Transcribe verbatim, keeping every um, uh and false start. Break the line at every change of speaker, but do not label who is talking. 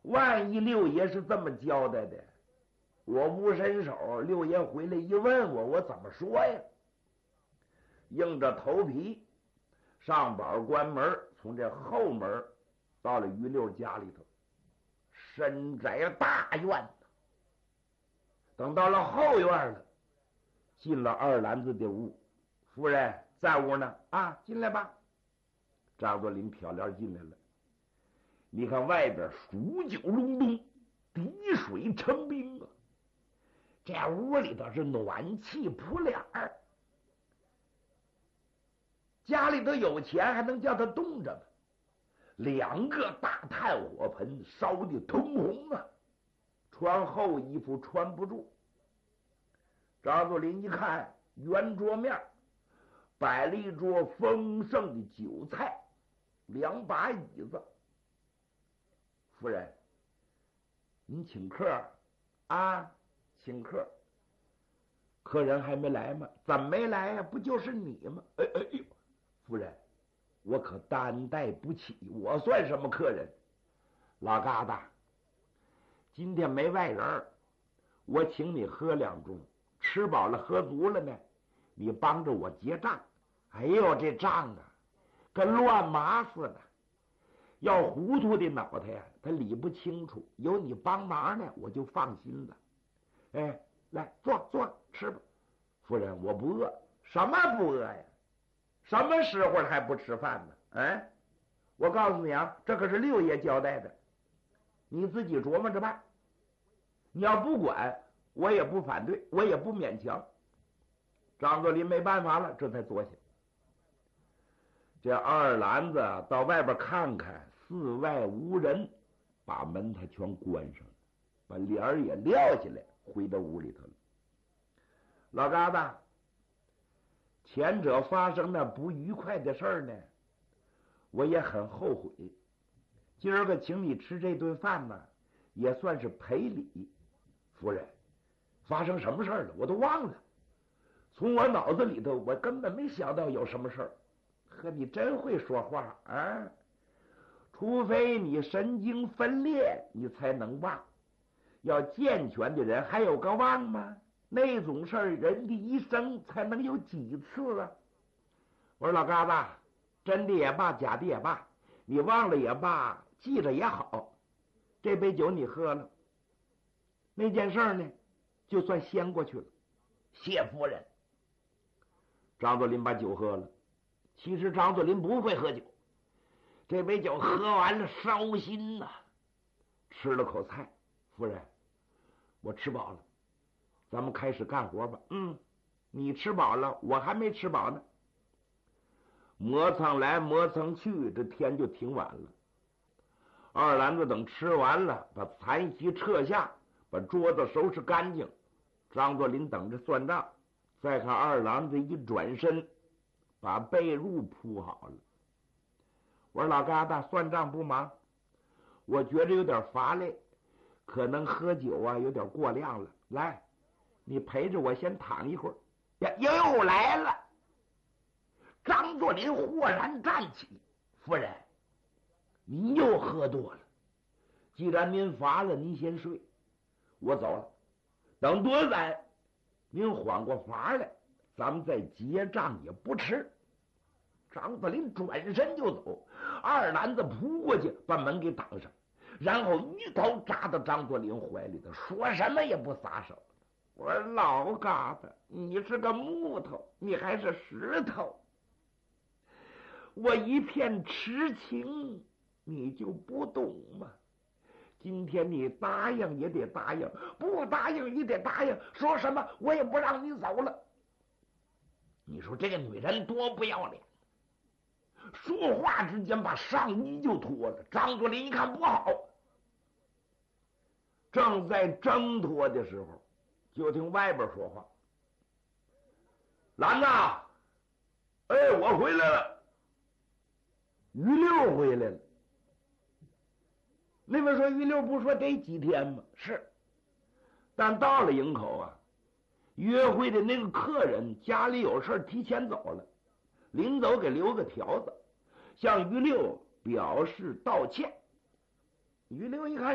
万一六爷是这么交代的，我无伸手，六爷回来一问我，我怎么说呀？硬着头皮上宝关门，从这后门到了于六家里头，深宅大院。等到了后院了，进了二篮子的屋，夫人在屋呢，啊，进来吧。张作霖漂亮进来了，你看外边数九隆冬，滴水成冰啊，这屋里头是暖气扑脸儿，家里头有钱还能叫他冻着吗？两个大炭火盆烧的通红啊，穿厚衣服穿不住。张作霖一看圆桌面摆了一桌丰盛的酒菜，两把椅子。夫人，您请客啊？请客。客人还没来吗？怎么没来呀、啊？不就是你吗？哎哎呦，夫人，我可担待不起，我算什么客人？老疙瘩，今天没外人，我请你喝两盅，吃饱了喝足了呢，你帮着我结账。哎呦，这账啊跟乱麻似的，要糊涂的脑袋呀他理不清楚，有你帮忙呢我就放心了。哎，来坐坐吃吧。夫人，我不饿。什么不饿呀？什么时候还不吃饭呢？哎，我告诉你啊，这可是六爷交代的，你自己琢磨着办。你要不管，我也不反对，我也不勉强。张作霖没办法了，这才坐下。这二篮子到外边看看，四外无人，把门他全关上了，把帘儿也撂下来，回到屋里头了。老疙瘩，前者发生那不愉快的事儿呢，我也很后悔。今儿个请你吃这顿饭呢，也算是赔礼。夫人，发生什么事儿了？我都忘了，从我脑子里头我根本没想到有什么事儿。呵，你真会说话啊！除非你神经分裂，你才能忘。要健全的人还有个忘吗？那种事儿，人的一生才能有几次啊？我说老疙瘩，真的也罢，假的也罢，你忘了也罢，记着也好。这杯酒你喝了，那件事呢，就算掀过去了。谢夫人。张作霖把酒喝了。其实张作霖不会喝酒，这杯酒喝完了烧心呐、啊。吃了口菜，夫人，我吃饱了，咱们开始干活吧。嗯，你吃饱了，我还没吃饱呢。磨蹭来磨蹭去，这天就挺晚了。二篮子等吃完了，把残席撤下，把桌子收拾干净。张作霖等着算账，再看二篮子一转身，把被褥铺好了。我说老疙瘩，算账不忙，我觉着有点乏累，可能喝酒啊有点过量了。来，你陪着我先躺一会儿。呀，又来了！张作霖豁然站起，夫人，您又喝多了，既然您乏了，您先睡，我走了。等多晚您缓过乏来，咱们再结账也不迟。张作霖转身就走，二篮子扑过去把门给挡上，然后一头扎到张作霖怀里头，说什么也不撒手。我说老疙瘩，你是个木头，你还是石头，我一片痴情你就不懂吗？今天你答应也得答应，不答应也得答应，说什么我也不让你走了。你说这个女人多不要脸，说话之间把上衣就脱了。张作霖一看不好，正在挣脱的时候，就听外边说话：兰呐，哎，我回来了。于六回来了。那边说于六不说得几天吗？是，但到了营口啊，约会的那个客人家里有事提前走了，临走给留个条子，向于六表示道歉。于六一看